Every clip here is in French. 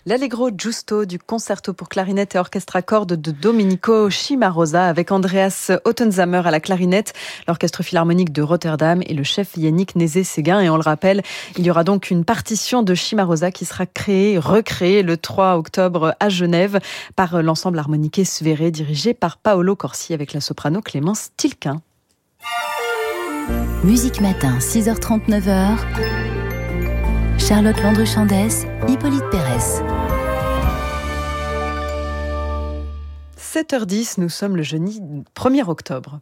L'Allegro Giusto du concerto pour clarinette et orchestre à cordes de Domenico Cimarosa avec Andreas Ottenzamer à la clarinette, l'orchestre philharmonique de Rotterdam et le chef Yannick Nézet-Séguin. Et on le rappelle, il y aura donc une partition de Cimarosa qui sera recréée le 3 octobre à Genève par l'ensemble harmonique Sverre dirigé par Paolo Corsi avec la soprano Clémence Tilquin. Musique Matin, 6h30, 9h. Charlotte Landru-Chandès, Hippolyte Pérez. 7h10, nous sommes le jeudi 1er octobre.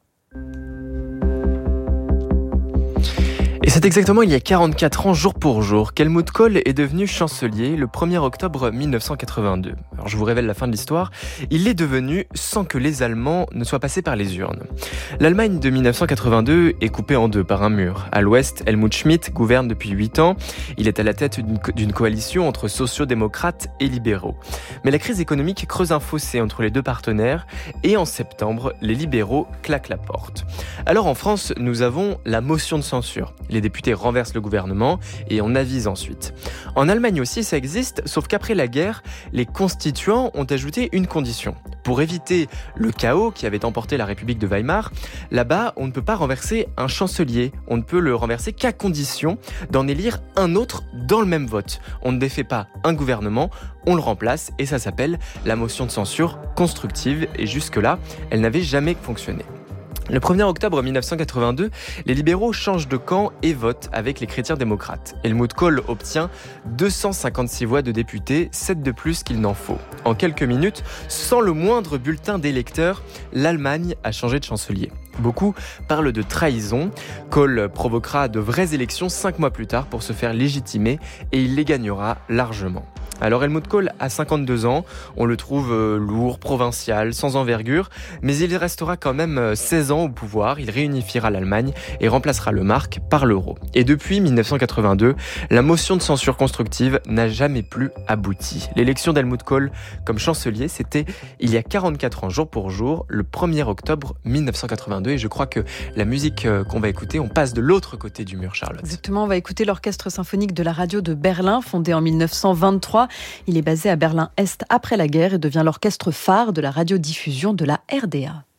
Et c'est exactement il y a 44 ans, jour pour jour, qu'Helmut Kohl est devenu chancelier le 1er octobre 1982. Alors je vous révèle la fin de l'histoire, il l'est devenu sans que les Allemands ne soient passés par les urnes. L'Allemagne de 1982 est coupée en deux par un mur. À l'ouest, Helmut Schmidt gouverne depuis 8 ans. Il est à la tête d'une coalition entre sociaux-démocrates et libéraux. Mais la crise économique creuse un fossé entre les deux partenaires et en septembre, les libéraux claquent la porte. Alors en France, nous avons la motion de censure. Les députés renversent le gouvernement et on avise ensuite. En Allemagne aussi, ça existe, sauf qu'après la guerre, les constituants ont ajouté une condition. Pour éviter le chaos qui avait emporté la République de Weimar, là-bas, on ne peut pas renverser un chancelier. On ne peut le renverser qu'à condition d'en élire un autre dans le même vote. On ne défait pas un gouvernement, on le remplace et ça s'appelle la motion de censure constructive. Et jusque-là, elle n'avait jamais fonctionné. Le 1er octobre 1982, les libéraux changent de camp et votent avec les chrétiens démocrates. Helmut Kohl obtient 256 voix de députés, 7 de plus qu'il n'en faut. En quelques minutes, sans le moindre bulletin d'électeurs, l'Allemagne a changé de chancelier. Beaucoup parlent de trahison. Kohl provoquera de vraies élections 5 mois plus tard pour se faire légitimer et il les gagnera largement. Alors Helmut Kohl a 52 ans, on le trouve lourd, provincial, sans envergure, mais il restera quand même 16 ans au pouvoir, il réunifiera l'Allemagne et remplacera le mark par l'euro. Et depuis 1982, la motion de censure constructive n'a jamais plus abouti. L'élection d'Helmut Kohl comme chancelier, c'était il y a 44 ans, jour pour jour, le 1er octobre 1982, et je crois que la musique qu'on va écouter, on passe de l'autre côté du mur, Charlotte. Exactement, on va écouter l'orchestre symphonique de la radio de Berlin, fondé en 1923. Il est basé à Berlin-Est après la guerre et devient l'orchestre phare de la radiodiffusion de la RDA.